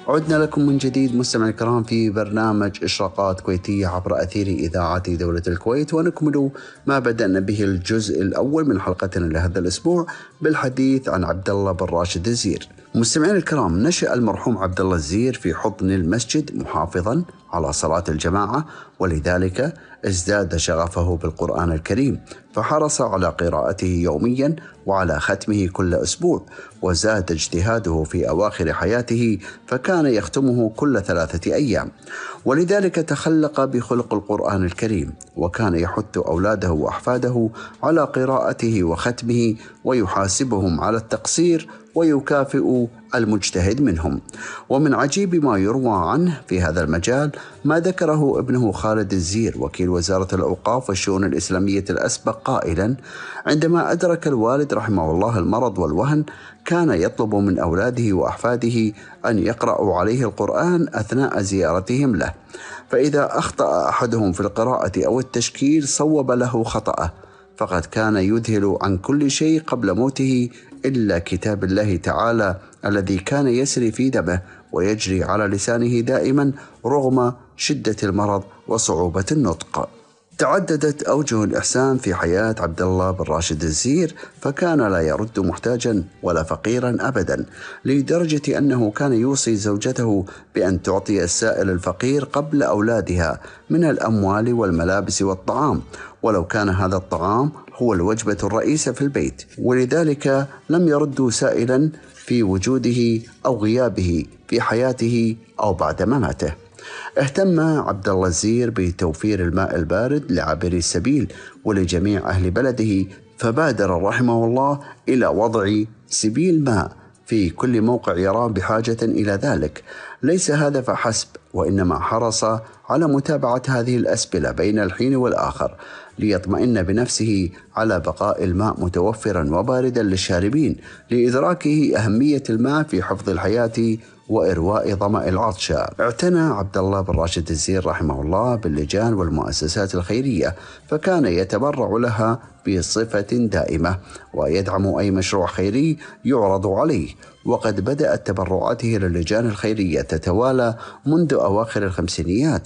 عدنا لكم من جديد مستمعي الكرام في برنامج إشراقات كويتية عبر أثير إذاعة دولة الكويت، ونكمل ما بدأنا به الجزء الأول من حلقتنا لهذا الأسبوع بالحديث عن عبد الله بن راشد الزير. مستمعين الكرام، نشأ المرحوم عبد الله الزير في حضن المسجد محافظا على صلاة الجماعة، ولذلك ازداد شغفه بالقرآن الكريم، فحرص على قراءته يوميا وعلى ختمه كل أسبوع، وزاد اجتهاده في أواخر حياته فكان يختمه كل 3 أيام، ولذلك تخلق بخلق القرآن الكريم، وكان يحث أولاده وأحفاده على قراءته وختمه، ويحاسبهم على التقصير ويكافئ المجتهد منهم. ومن عجيب ما يروى عنه في هذا المجال ما ذكره ابنه خالد الزير وكيل وزارة الأوقاف والشؤون الإسلامية الأسبق قائلا: عندما أدرك الوالد رحمه الله المرض والوهن كان يطلب من أولاده وأحفاده أن يقرأوا عليه القرآن أثناء زيارتهم له، فإذا أخطأ أحدهم في القراءة أو التشكيل صوب له خطأه، فقد كان يذهل عن كل شيء قبل موته إلا كتاب الله تعالى الذي كان يسري في دمه ويجري على لسانه دائما رغم شدة المرض وصعوبة النطق. تعددت أوجه الإحسان في حياة عبد الله بن راشد الزير، فكان لا يرد محتاجا ولا فقيرا أبدا، لدرجة أنه كان يوصي زوجته بأن تعطي السائل الفقير قبل أولادها من الأموال والملابس والطعام، ولو كان هذا الطعام هو الوجبة الرئيسة في البيت، ولذلك لم يردوا سائلا في وجوده أو غيابه في حياته أو بعد مماته. اهتم عبد الله الزير بتوفير الماء البارد لعابري السبيل ولجميع أهل بلده، فبادر رحمه الله إلى وضع سبيل ماء في كل موقع يراه بحاجة إلى ذلك. ليس هذا فحسب، وإنما حرص على متابعة هذه الأسبلة بين الحين والآخر ليطمئن بنفسه على بقاء الماء متوفرا وباردا للشاربين، لإدراكه أهمية الماء في حفظ الحياة وإرواء ظمأ العطشى. اعتنى عبد الله بن راشد الزير رحمه الله باللجان والمؤسسات الخيرية، فكان يتبرع لها بصفة دائمة ويدعم أي مشروع خيري يعرض عليه، وقد بدأت تبرعاته للجان الخيرية تتوالى منذ أواخر الخمسينيات،